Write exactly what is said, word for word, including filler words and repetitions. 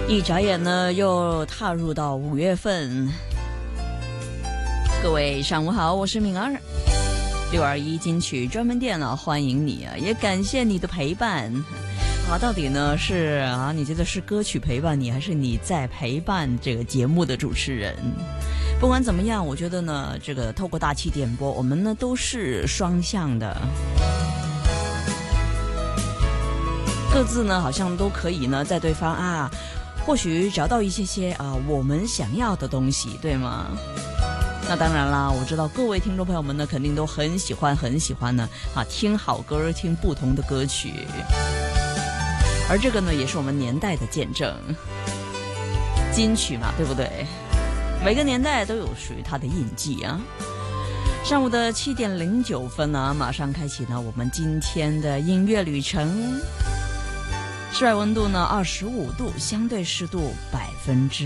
一眨眼呢，又踏入到五月份。各位上午好，我是敏儿。六二一金曲专门店呢，欢迎你啊，也感谢你的陪伴。啊，到底呢是啊，你觉得是歌曲陪伴你，还是你在陪伴这个节目的主持人？不管怎么样，我觉得呢，这个透过大气电波，我们呢都是双向的。各自呢好像都可以呢在对方啊或许找到一些些啊我们想要的东西，对吗？那当然啦，我知道各位听众朋友们呢肯定都很喜欢很喜欢呢啊听好歌，听不同的歌曲，而这个呢也是我们年代的见证，金曲嘛，对不对？每个年代都有属于它的印记啊。上午的七点零九分呢，马上开启呢我们今天的音乐旅程。室外温度呢二十五度，相对湿度百分之